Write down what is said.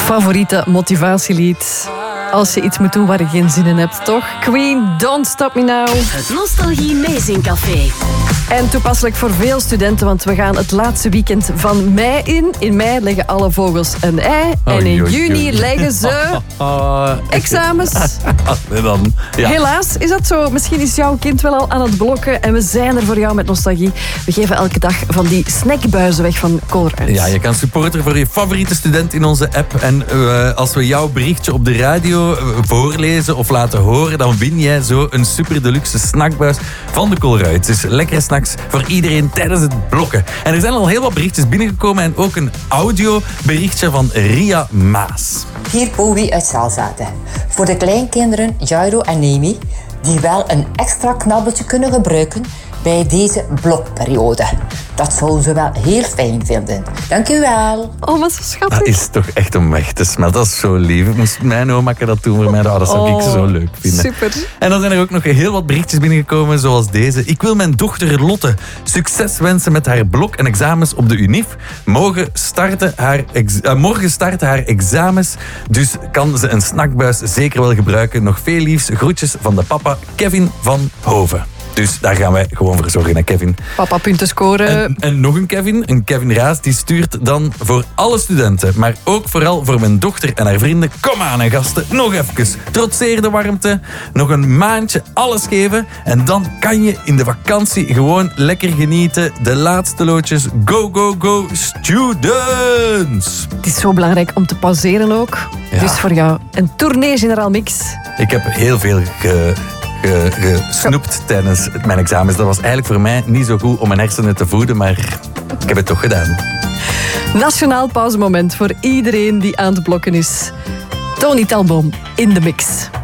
favoriete motivatielied. Als je iets moet doen waar je geen zin in hebt, toch? Queen, Don't Stop Me Now. Het Nostalgie Meezingcafé. En toepasselijk voor veel studenten, want we gaan het laatste weekend van mei in. In mei leggen alle vogels een ei. En in juni leggen ze examens. Dan, ja. Helaas is dat zo. Misschien is jouw kind wel al aan het blokken. En we zijn er voor jou met nostalgie. We geven elke dag van die snackbuizen weg van Colruyt. Ja, je kan supporter voor je favoriete student in onze app. En als we jouw berichtje op de radio voorlezen of laten horen, dan win jij zo een super deluxe snackbuis van de Colruyt. Dus lekkere snacks voor iedereen tijdens het blokken. En er zijn al heel wat berichtjes binnengekomen en ook een audioberichtje van Ria Maas. Hier Bowie uit Zelzate. Voor de kleinkinderen Jairo en Nemi, die wel een extra knabbeltje kunnen gebruiken bij deze blokperiode. Dat zouden ze wel heel fijn vinden. Dank u wel. Oh, wat zo schattig. Dat is toch echt om weg te smelten. Dat is zo lief. Moest mijn oma dat doen voor mij, dat zou ik zo leuk vinden. Super. En dan zijn er ook nog heel wat berichtjes binnengekomen, zoals deze. Ik wil mijn dochter Lotte succes wensen met haar blok en examens op de UNIF. Morgen starten haar examens, dus kan ze een snackbuis zeker wel gebruiken. Nog veel liefs. Groetjes van de papa Kevin van Hoven. Dus daar gaan wij gewoon voor zorgen, hè, Kevin. Papa punten scoren. En nog een Kevin Raas, die stuurt dan voor alle studenten, maar ook vooral voor mijn dochter en haar vrienden. Kom aan, hè, gasten, nog even. Trotseer de warmte, nog een maandje alles geven en dan kan je in de vakantie gewoon lekker genieten. De laatste loodjes, go, go, go, students! Het is zo belangrijk om te pauzeren ook. Ja. Dus voor jou een tournee Generaal Mix. Ik heb heel veel gesnoept tijdens mijn examens. Dat was eigenlijk voor mij niet zo goed om mijn hersenen te voeden, maar ik heb het toch gedaan. Nationaal pauzemoment voor iedereen die aan het blokken is. Tony Talboom in de mix.